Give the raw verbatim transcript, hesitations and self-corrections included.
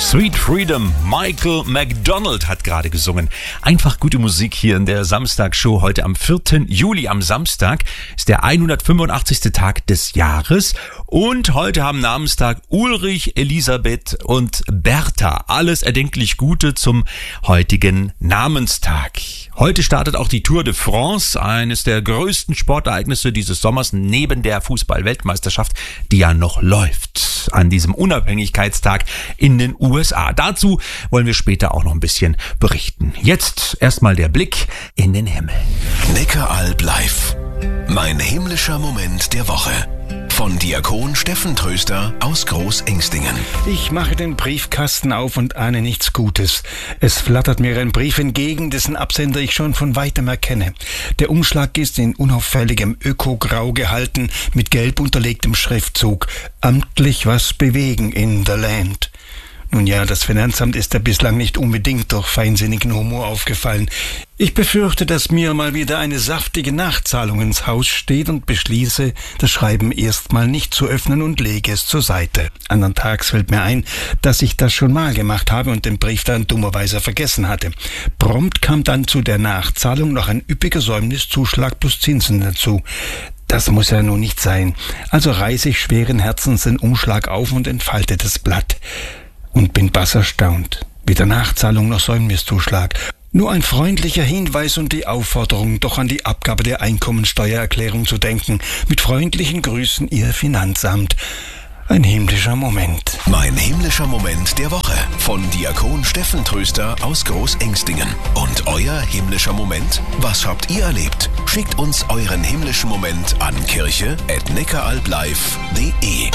Sweet Freedom, Michael McDonald hat gerade gesungen. Einfach gute Musik hier in der Samstagshow heute am vierten Juli. Am Samstag ist der hundertfünfundachtzigste Tag des Jahres und heute haben Namenstag Ulrich, Elisabeth und Bertha. Alles erdenklich Gute zum heutigen Namenstag. Heute startet auch die Tour de France, eines der größten Sportereignisse dieses Sommers neben der Fußball-Weltmeisterschaft, die ja noch läuft an diesem Unabhängigkeitstag in den U S A. Dazu wollen wir später auch noch ein bisschen berichten. Jetzt erstmal der Blick in den Himmel. Neckaralb live. Mein himmlischer Moment der Woche. Von Diakon Steffen Tröster aus Großengstingen. Ich mache den Briefkasten auf und ahne nichts Gutes. Es flattert mir ein Brief entgegen, dessen Absender ich schon von weitem erkenne. Der Umschlag ist in unauffälligem Ökograu gehalten, mit gelb unterlegtem Schriftzug. Amtlich was bewegen in the land. Nun ja, das Finanzamt ist ja bislang nicht unbedingt durch feinsinnigen Humor aufgefallen. Ich befürchte, dass mir mal wieder eine saftige Nachzahlung ins Haus steht und beschließe, das Schreiben erstmal nicht zu öffnen und lege es zur Seite. Andern Tags fällt mir ein, dass ich das schon mal gemacht habe und den Brief dann dummerweise vergessen hatte. Prompt kam dann zu der Nachzahlung noch ein üppiger Säumniszuschlag plus Zinsen dazu. Das muss ja nun nicht sein. Also reiße ich schweren Herzens den Umschlag auf und entfalte das Blatt. Und bin bass erstaunt. Weder Nachzahlung noch Säumniszuschlag. Nur ein freundlicher Hinweis und die Aufforderung, doch an die Abgabe der Einkommensteuererklärung zu denken. Mit freundlichen Grüßen, Ihr Finanzamt. Ein himmlischer Moment. Mein himmlischer Moment der Woche. Von Diakon Steffen Tröster aus Großengstingen. Und euer himmlischer Moment? Was habt ihr erlebt? Schickt uns euren himmlischen Moment an kirche at neckaralblive punkt de.